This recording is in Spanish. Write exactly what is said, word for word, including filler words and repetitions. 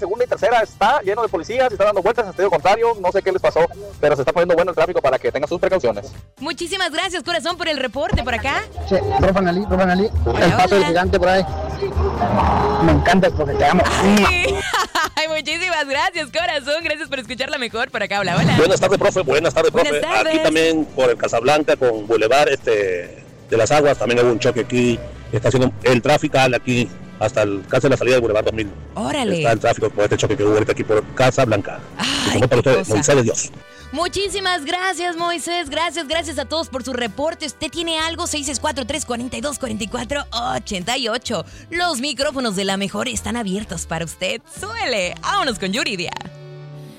segunda y tercera está lleno de policías y está dando vueltas en sentido contrario. No sé qué les pasó, pero se está poniendo bueno el tráfico para que tengan sus precauciones. Muchísimas gracias, corazón, por el reporte por acá. Sí, profe Analí, profe Analí. El paso del gigante por ahí. Me encanta porque te amo. Ay, ay, muchísimas gracias, corazón. Gracias por escuchar la mejor por acá. Hola, hola. Buenas tardes, profe. Buenas tardes, profe. Buenas tardes. Aquí también por el Casablanca con Boulevard este, de las Aguas. También hubo un choque aquí. Está haciendo el tráfico aquí hasta el, casi la salida del Boulevard dos mil. Órale. Está el tráfico por este choque que hubo ahorita aquí por Casablanca. Ay, y para ustedes, cosa. Moisés de Dios. Muchísimas gracias, Moisés. Gracias, gracias a todos por su reporte. ¿Usted tiene algo? seis seis cuatro, tres cuatro dos, cuatro cuatro ocho ocho. Los micrófonos de la mejor están abiertos para usted. Suele. Vámonos con Yuridia.